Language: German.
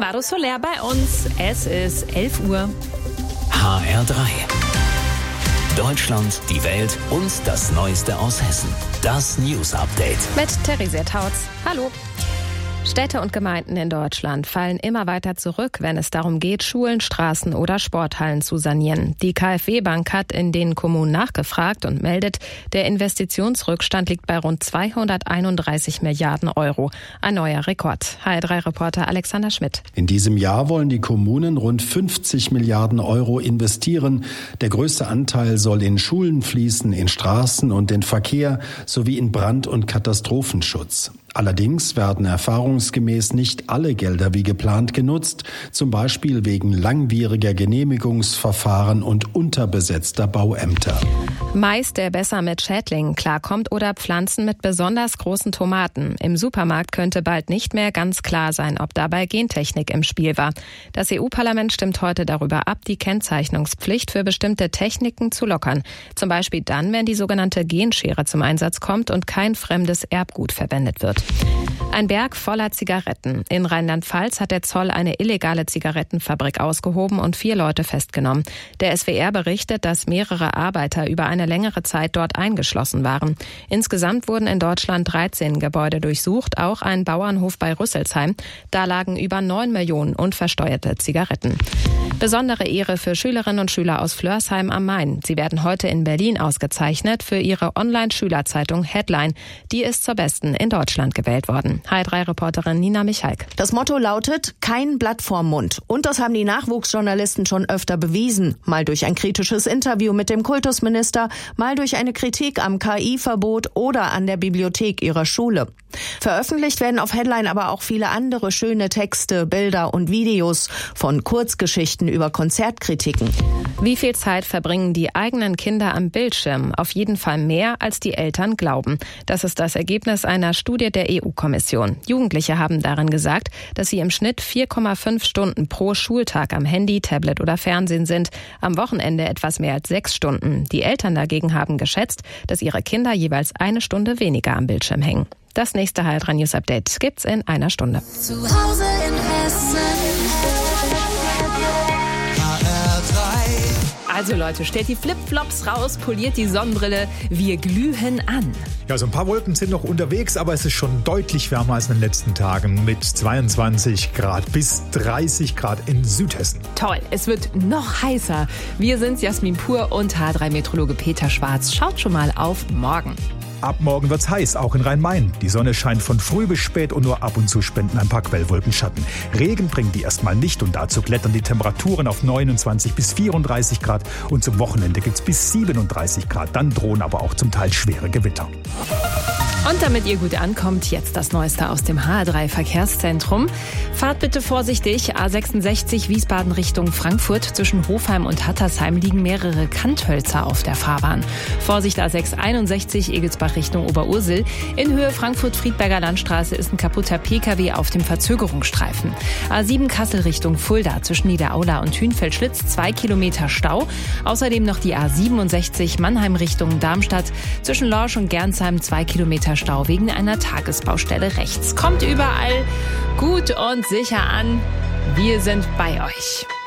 Varo Soler bei uns. Es ist 11 Uhr. HR3. Deutschland, die Welt und das Neueste aus Hessen. Das News Update. Mit Theresa Tautz. Hallo. Städte und Gemeinden in Deutschland fallen immer weiter zurück, wenn es darum geht, Schulen, Straßen oder Sporthallen zu sanieren. Die KfW-Bank hat in den Kommunen nachgefragt und meldet, der Investitionsrückstand liegt bei rund 231 Milliarden Euro. Ein neuer Rekord. HR3-Reporter Alexander Schmidt. In diesem Jahr wollen die Kommunen rund 50 Milliarden Euro investieren. Der größte Anteil soll in Schulen fließen, in Straßen und den Verkehr sowie in Brand- und Katastrophenschutz. Allerdings werden erfahrungsgemäß nicht alle Gelder wie geplant genutzt, zum Beispiel wegen langwieriger Genehmigungsverfahren und unterbesetzter Bauämter. Mais, der besser mit Schädlingen klarkommt, oder Pflanzen mit besonders großen Tomaten. Im Supermarkt könnte bald nicht mehr ganz klar sein, ob dabei Gentechnik im Spiel war. Das EU-Parlament stimmt heute darüber ab, die Kennzeichnungspflicht für bestimmte Techniken zu lockern. Zum Beispiel dann, wenn die sogenannte Genschere zum Einsatz kommt und kein fremdes Erbgut verwendet wird. Ein Berg voller Zigaretten. In Rheinland-Pfalz hat der Zoll eine illegale Zigarettenfabrik ausgehoben und 4 Leute festgenommen. Der SWR berichtet, dass mehrere Arbeiter über eine längere Zeit dort eingeschlossen waren. Insgesamt wurden in Deutschland 13 Gebäude durchsucht, auch ein Bauernhof bei Rüsselsheim. Da lagen über 9 Millionen unversteuerte Zigaretten. Besondere Ehre für Schülerinnen und Schüler aus Flörsheim am Main. Sie werden heute in Berlin ausgezeichnet für ihre Online-Schülerzeitung Headline. Die ist zur besten in Deutschland gewählt worden. HR3-Reporterin Nina Michalk. Das Motto lautet: kein Blatt vorm Mund. Und das haben die Nachwuchsjournalisten schon öfter bewiesen. Mal durch ein kritisches Interview mit dem Kultusminister, mal durch eine Kritik am KI-Verbot oder an der Bibliothek ihrer Schule. Veröffentlicht werden auf Headline aber auch viele andere schöne Texte, Bilder und Videos, von Kurzgeschichten über Konzertkritiken. Wie viel Zeit verbringen die eigenen Kinder am Bildschirm? Auf jeden Fall mehr, als die Eltern glauben. Das ist das Ergebnis einer Studie der EU-Kommission. Jugendliche haben darin gesagt, dass sie im Schnitt 4,5 Stunden pro Schultag am Handy, Tablet oder Fernsehen sind. Am Wochenende etwas mehr als 6 Stunden. Die Eltern dagegen haben geschätzt, dass ihre Kinder jeweils 1 Stunde weniger am Bildschirm hängen. Das nächste HR3 News Update gibt's in einer Stunde. Zu Hause in Hessen. HR3. Also Leute, stellt die Flipflops raus, poliert die Sonnenbrille, wir glühen an. Ja, so ein paar Wolken sind noch unterwegs, aber es ist schon deutlich wärmer als in den letzten Tagen mit 22 Grad bis 30 Grad in Südhessen. Toll, es wird noch heißer. Wir sind's, Jasmin Pur und HR3-Meteorologe Peter Schwarz. Schaut schon mal auf morgen. Ab morgen wird's heiß, auch in Rhein-Main. Die Sonne scheint von früh bis spät und nur ab und zu spenden ein paar Quellwolken Schatten. Regen bringen die erstmal nicht und dazu klettern die Temperaturen auf 29 bis 34 Grad und zum Wochenende gibt's bis 37 Grad. Dann drohen aber auch zum Teil schwere Gewitter. Und damit ihr gut ankommt, jetzt das Neueste aus dem HR3-Verkehrszentrum. Fahrt bitte vorsichtig. A66 Wiesbaden Richtung Frankfurt. Zwischen Hofheim und Hattersheim liegen mehrere Kanthölzer auf der Fahrbahn. Vorsicht A661 Egelsbach Richtung Oberursel. In Höhe Frankfurt-Friedberger Landstraße ist ein kaputter Pkw auf dem Verzögerungsstreifen. A7 Kassel Richtung Fulda. Zwischen Niederaula und Hünfeld-Schlitz 2 Kilometer Stau. Außerdem noch die A67 Mannheim Richtung Darmstadt. Zwischen Lorsch und Gernsheim 2 Kilometer Stau wegen einer Tagesbaustelle rechts. Kommt überall gut und sicher an. Wir sind bei euch.